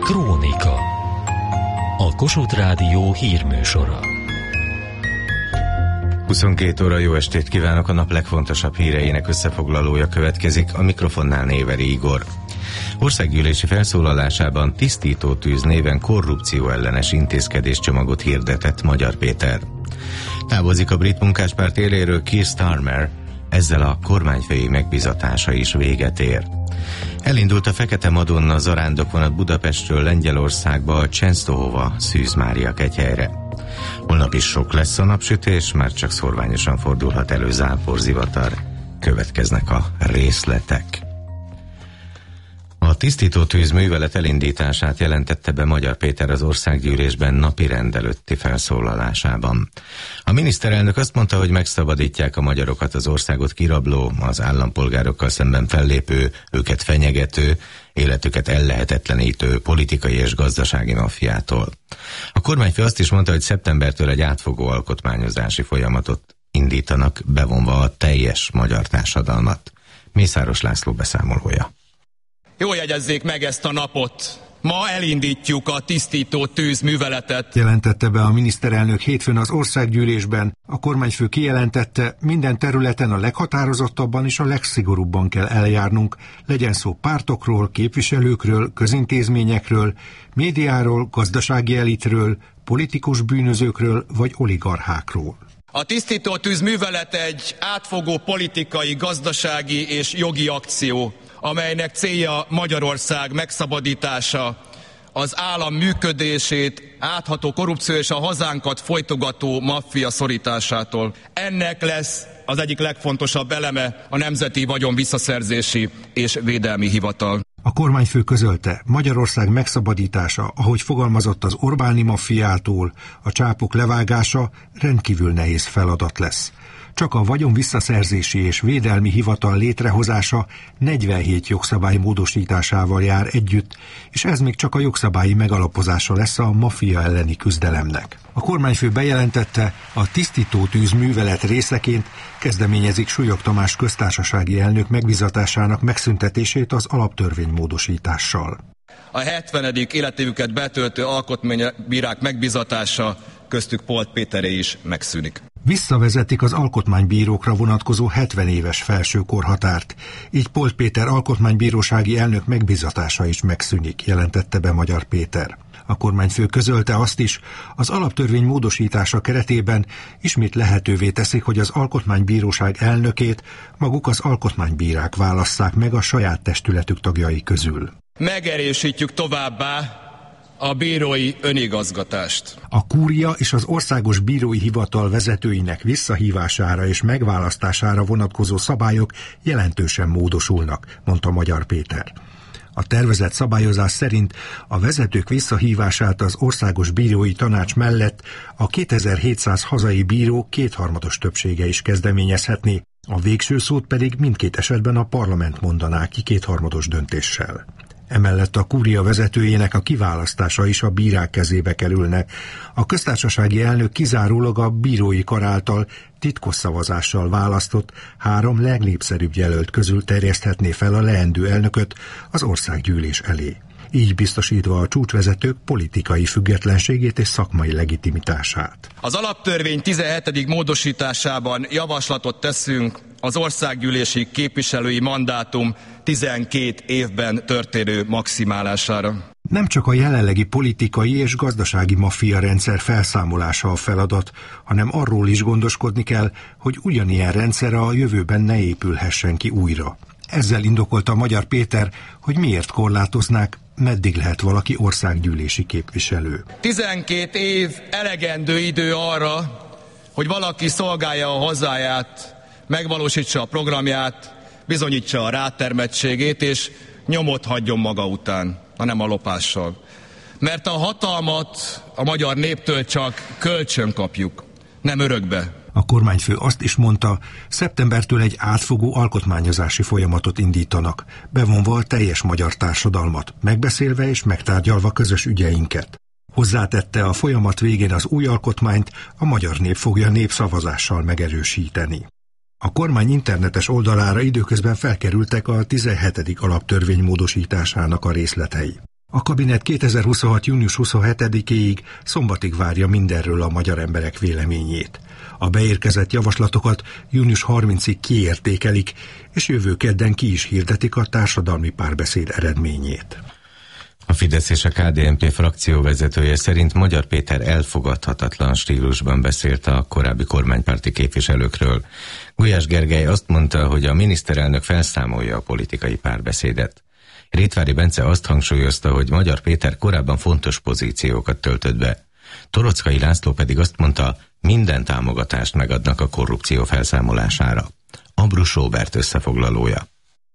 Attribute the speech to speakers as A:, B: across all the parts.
A: Krónika. A Kossuth Rádió hírműsora.
B: 22 óra, jó estét kívánok! A nap legfontosabb híreinek összefoglalója következik, a mikrofonnál Néveri Igor. Országgyűlési felszólalásában tisztító tűz néven korrupció ellenes intézkedéscsomagot hirdetett Magyar Péter. Távozik a brit munkáspárt éléről Keir Starmer, ezzel a kormányfői megbízatása is véget ér. Elindult a Fekete Madonna zarándokvonat Budapestről Lengyelországba, a Csensztohova Szűz Mária kegyhelyre. Holnap is sok lesz a napsütés, már csak szorványosan fordulhat elő záporzivatar. Következnek a részletek. A tisztítótűz művelet elindítását jelentette be Magyar Péter az országgyűlésben napirend előtti felszólalásában. A miniszterelnök azt mondta, hogy megszabadítják a magyarokat az országot kirabló, az állampolgárokkal szemben fellépő, őket fenyegető, életüket ellehetetlenítő politikai és gazdasági maffiától. A kormányfő azt is mondta, hogy szeptembertől egy átfogó alkotmányozási folyamatot indítanak, bevonva a teljes magyar társadalmat. Mészáros László beszámolója.
C: Jól jegyezzék meg ezt a napot. Ma elindítjuk a tisztító tűz műveletet.
D: Jelentette be a miniszterelnök hétfőn az országgyűlésben. A kormányfő kijelentette, minden területen a leghatározottabban és a legszigorúbban kell eljárnunk. Legyen szó pártokról, képviselőkről, közintézményekről, médiáról, gazdasági elitről, politikus bűnözőkről vagy oligarchákról.
C: A tisztító tűz művelet egy átfogó politikai, gazdasági és jogi akció, amelynek célja Magyarország megszabadítása, az állam működését, átható korrupció és a hazánkat folytogató maffia szorításától. Ennek lesz az egyik legfontosabb eleme a Nemzeti Vagyon Visszaszerzési és Védelmi Hivatal.
D: A kormányfő közölte, Magyarország megszabadítása, ahogy fogalmazott az Orbáni maffiától, a csápok levágása rendkívül nehéz feladat lesz. Csak a Vagyon Visszaszerzési és Védelmi Hivatal létrehozása 47 jogszabály módosításával jár együtt, és ez még csak a jogszabályi megalapozása lesz a maffia elleni küzdelemnek. A kormányfő bejelentette, a tisztító tűz művelet részeként kezdeményezik Súlyog Tamás köztársasági elnök megbízatásának megszüntetését az alaptörvénymódosítással.
C: A 70. életévüket betöltő alkotmánybírák megbízatása, köztük Polt Péteré is megszűnik.
D: Visszavezetik az alkotmánybírókra vonatkozó 70 éves felső korhatárt, így Polt Péter alkotmánybírósági elnök megbízatása is megszűnik, jelentette be Magyar Péter. A kormányfő közölte azt is, az alaptörvény módosítása keretében ismét lehetővé teszik, hogy az alkotmánybíróság elnökét maguk az alkotmánybírák válasszák meg a saját testületük tagjai közül.
C: Megerősítjük továbbá a bírói önigazgatást.
D: A kúria és az Országos Bírói Hivatal vezetőinek visszahívására és megválasztására vonatkozó szabályok jelentősen módosulnak, mondta Magyar Péter. A tervezett szabályozás szerint a vezetők visszahívását az Országos Bírói Tanács mellett a 2700 hazai bíró kétharmados többsége is kezdeményezhetné, a végső szót pedig mindkét esetben a parlament mondaná ki kétharmados döntéssel. Emellett a kúria vezetőjének a kiválasztása is a bírák kezébe kerülne. A köztársasági elnök kizárólag a bírói kar által titkos szavazással választott 3 legnépszerűbb jelölt közül terjeszthetné fel a leendő elnököt az országgyűlés elé. Így biztosítva a csúcsvezetők politikai függetlenségét és szakmai legitimitását.
C: Az alaptörvény 17. módosításában javaslatot teszünk az országgyűlési képviselői mandátum 12 évben történő maximálására.
D: Nem csak a jelenlegi politikai és gazdasági maffia rendszer felszámolása a feladat, hanem arról is gondoskodni kell, hogy ugyanilyen rendszer a jövőben ne épülhessen ki újra. Ezzel indokolta Magyar Péter, hogy miért korlátoznák, meddig lehet valaki országgyűlési képviselő.
C: 12 év elegendő idő arra, hogy valaki szolgálja a hazáját, megvalósítsa a programját, bizonyítsa a rátermettségét, és nyomot hagyjon maga után, hanem a lopással. Mert a hatalmat a magyar néptől csak kölcsön kapjuk, nem örökbe.
D: A kormányfő azt is mondta, szeptembertől egy átfogó alkotmányozási folyamatot indítanak, bevonva a teljes magyar társadalmat, megbeszélve és megtárgyalva közös ügyeinket. Hozzátette, a folyamat végén az új alkotmányt a magyar nép fogja népszavazással megerősíteni. A kormány internetes oldalára időközben felkerültek a 17. alaptörvény módosításának a részletei. A kabinet 2026. június 27-éig szombatig várja mindenről a magyar emberek véleményét. A beérkezett javaslatokat június 30-ig kiértékelik, és jövő kedden ki is hirdetik a társadalmi párbeszéd eredményét.
B: A Fidesz és a KDNP frakcióvezetője szerint Magyar Péter elfogadhatatlan stílusban beszélt a korábbi kormánypárti képviselőkről. Gulyás Gergely azt mondta, hogy a miniszterelnök felszámolja a politikai párbeszédet. Rétvári Bence azt hangsúlyozta, hogy Magyar Péter korábban fontos pozíciókat töltött be. Torockai László pedig azt mondta, minden támogatást megadnak a korrupció felszámolására. Ambrus Róbert összefoglalója.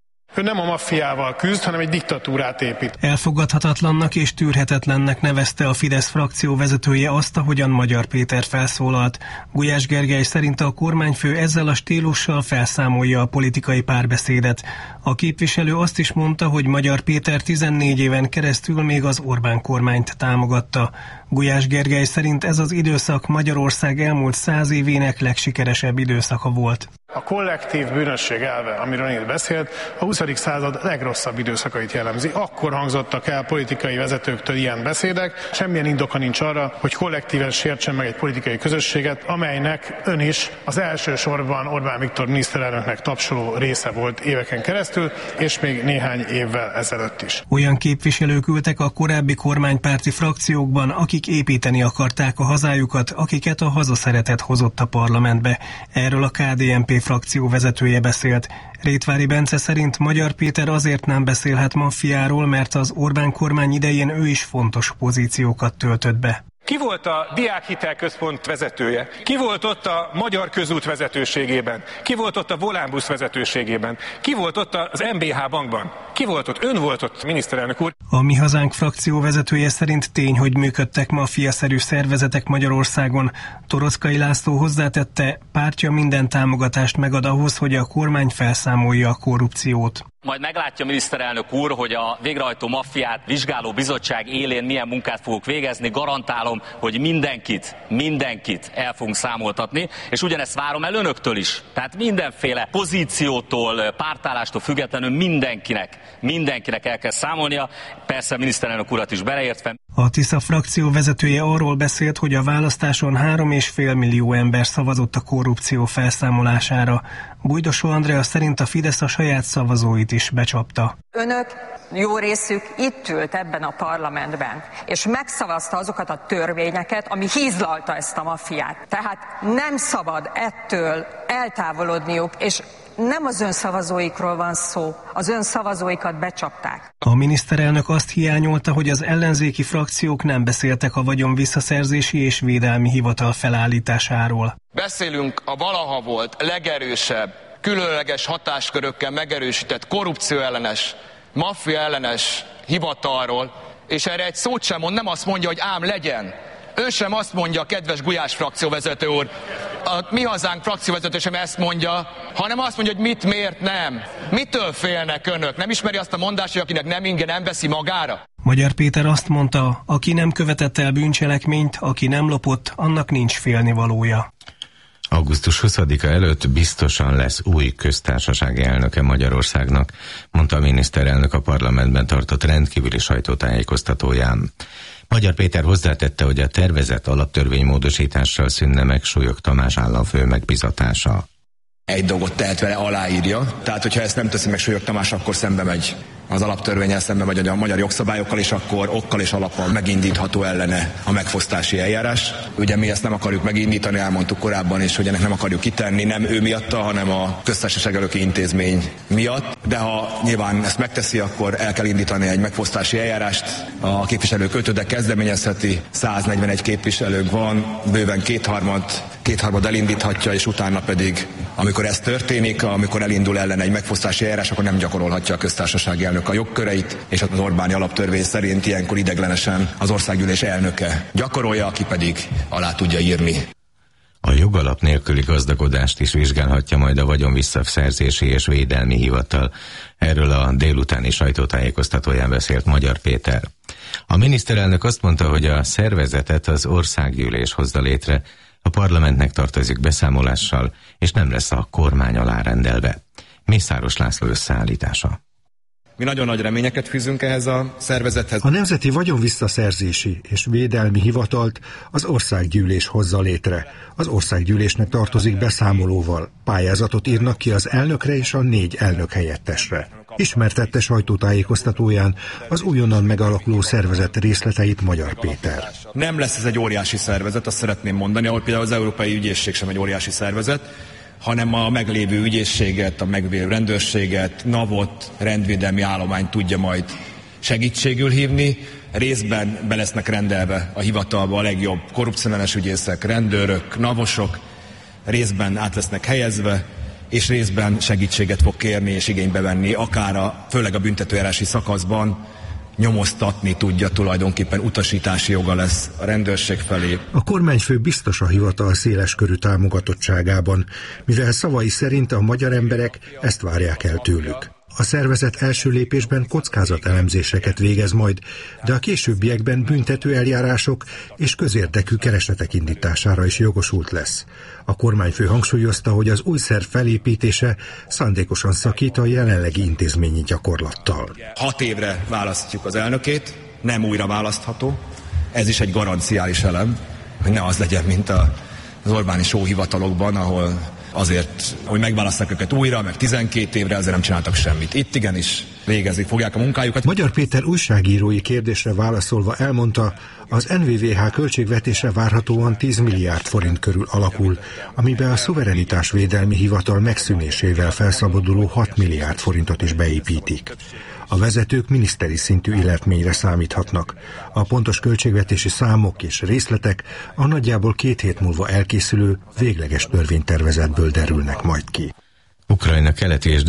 E: Ő nem a maffiával küzd, hanem egy diktatúrát épít.
F: Elfogadhatatlannak és tűrhetetlennek nevezte a Fidesz frakció vezetője azt, ahogyan Magyar Péter felszólalt. Gulyás Gergely szerint a kormányfő ezzel a stílussal felszámolja a politikai párbeszédet. A képviselő azt is mondta, hogy Magyar Péter 14 éven keresztül még az Orbán kormányt támogatta. Gulyás Gergely szerint ez az időszak Magyarország elmúlt 100 évének legsikeresebb időszaka volt.
E: A kollektív bűnösség elve, amiről itt beszélt, a 20. század legrosszabb időszakait jellemzi. Akkor hangzottak el politikai vezetőktől ilyen beszédek, semmilyen indoka nincs arra, hogy kollektíven sértsen meg egy politikai közösséget, amelynek ön is az elsősorban Orbán Viktor miniszterelnöknek tapsoló része volt éveken keresztül, és még néhány évvel ezelőtt is.
F: Olyan képviselők ültek a korábbi kormánypárti frakciókban, akik építeni akarták a hazájukat, akiket a hazaszeretet hozott a parlamentbe. Erről a KDNP frakció vezetője beszélt. Rétvári Bence szerint Magyar Péter azért nem beszélhet maffiáról, mert az Orbán kormány idején ő is fontos pozíciókat töltött be.
G: Ki volt a Diákhitelközpont vezetője? Ki volt ott a Magyar Közút vezetőségében? Ki volt ott a Volánbusz vezetőségében? Ki volt ott az MBH bankban? Ki volt ott? Ön volt ott, miniszterelnök úr.
F: A Mi Hazánk frakció vezetője szerint tény, hogy működtek maffiaszerű szervezetek Magyarországon. Torockai László hozzátette, pártja minden támogatást megad ahhoz, hogy a kormány felszámolja a korrupciót.
H: Majd meglátja a miniszterelnök úr, hogy a végrehajtó maffiát vizsgáló bizottság élén milyen munkát fogok végezni. Garantálom, hogy mindenkit el fogunk számoltatni, és ugyanezt várom el önöktől is. Tehát mindenféle pozíciótól, pártállástól függetlenül mindenkinek el kell számolnia, persze a miniszterelnök urat is beleértve.
F: A Tisza frakció vezetője arról beszélt, hogy a választáson 3,5 millió ember szavazott a korrupció felszámolására. Bújdosó Andrea szerint a Fidesz a saját szavazóit is becsapta.
I: Önök jó részük itt ült ebben a parlamentben, és megszavazta azokat a törvényeket, ami hízlalta ezt a maffiát. Tehát nem szabad ettől eltávolodniuk, és nem az ön szavazóikról van szó, az ön szavazóikat becsapták.
F: A miniszterelnök azt hiányolta, hogy az ellenzéki frakciók nem beszéltek a vagyon visszaszerzési és védelmi hivatal felállításáról.
C: Beszélünk a valaha volt legerősebb, különleges hatáskörökkel megerősített korrupcióellenes, maffia ellenes hivatalról, és erre egy szót sem mond, nem azt mondja, hogy ám legyen. Ő sem azt mondja, kedves Gulyás frakcióvezető úr, a Mi Hazánk frakcióvezető sem ezt mondja, hanem azt mondja, hogy mit, miért nem. Mitől félnek önök? Nem ismeri azt a mondást, hogy akinek nem inge, nem veszi magára?
F: Magyar Péter azt mondta, aki nem követett el bűncselekményt, aki nem lopott, annak nincs félnivalója.
B: Augusztus 20-a előtt biztosan lesz új köztársasági elnöke Magyarországnak, mondta a miniszterelnök a parlamentben tartott rendkívüli sajtótájékoztatóján. Magyar Péter hozzátette, hogy a tervezett alaptörvénymódosítással szűnne meg Súlyog Tamás államfő megbízatása.
J: Egy dolgot tehet vele, aláírja. Tehát, hogyha ezt nem teszi meg Súlyog Tamás, akkor szembe megy az alaptörvénnyel, szembe megy a magyar jogszabályokkal, és akkor okkal és alappal megindítható ellene a megfosztási eljárás. Ugye mi ezt nem akarjuk megindítani, elmondtuk korábban is, hogy ennek nem akarjuk kitenni, nem ő miatta, hanem a köztársaság elnöki intézmény miatt. De ha nyilván ezt megteszi, akkor el kell indítani egy megfosztási eljárást. A képviselők ötöde kezdeményezheti, 141 képviselők van, bőven kétharmad elindíthatja, és utána pedig, amikor ez történik, amikor elindul ellen egy megfosztási eljárás, akkor nem gyakorolhatja a köztársasági elnök a jogköreit, és az Orbáni alaptörvény szerint ilyenkor ideglenesen az országgyűlés elnöke gyakorolja, aki pedig alá tudja írni.
B: A jogalap nélküli gazdagodást is vizsgálhatja majd a vagyon visszaszerzési és védelmi hivatal. Erről a délutáni sajtótájékoztatóján beszélt Magyar Péter. A miniszterelnök azt mondta, hogy a szervezetet az országgyűlés hozza létre, a parlamentnek tartozik beszámolással, és nem lesz a kormány alárendelve. Mészáros László összeállítása.
J: Mi nagyon nagy reményeket fűzünk ehhez a szervezethez.
D: A Nemzeti Vagyonvisszaszerzési és Védelmi Hivatalt az Országgyűlés hozza létre. Az Országgyűlésnek tartozik beszámolóval. Pályázatot írnak ki az elnökre és a 4 elnök helyettesre. Ismertette sajtótájékoztatóján az újonnan megalakuló szervezet részleteit Magyar Péter.
J: Nem lesz ez egy óriási szervezet, azt szeretném mondani, ahol például az Európai Ügyészség sem egy óriási szervezet, hanem a meglévő ügyészséget, a meglévő rendőrséget, NAV-ot, rendvédelmi állományt tudja majd segítségül hívni. Részben be lesznek rendelve a hivatalba a legjobb korrupcióellenes ügyészek, rendőrök, NAV-osok, részben át lesznek helyezve, és részben segítséget fog kérni és igénybe venni, akár főleg a büntetőeljárási szakaszban nyomoztatni tudja, tulajdonképpen utasítási joga lesz a rendőrség felé.
D: A kormányfő biztos a hivatal széleskörű támogatottságában, mivel szavai szerint a magyar emberek ezt várják el tőlük. A szervezet első lépésben kockázatelemzéseket végez majd, de a későbbiekben büntető eljárások és közérdekű keresetek indítására is jogosult lesz. A kormányfő hangsúlyozta, hogy az új szerv felépítése szándékosan szakít a jelenlegi intézményi gyakorlattal.
J: 6 évre választjuk az elnökét, nem újra választható. Ez is egy garanciális elem, hogy ne az legyen, mint az Orbáni sóhivatalokban, ahol azért, hogy megválaszták őket újra, meg 12 évre, azért nem csináltak semmit. Itt igenis végezni fogják a munkájukat.
D: Magyar Péter újságírói kérdésre válaszolva elmondta, az NVVH költségvetése várhatóan 10 milliárd forint körül alakul, amiben a Szuverenitásvédelmi Hivatal megszűnésével felszabaduló 6 milliárd forintot is beépítik. A vezetők miniszteri szintű illetményre számíthatnak. A pontos költségvetési számok és részletek a nagyjából 2 hét múlva elkészülő végleges törvénytervezetből derülnek majd ki.
B: Ukrajna keleti és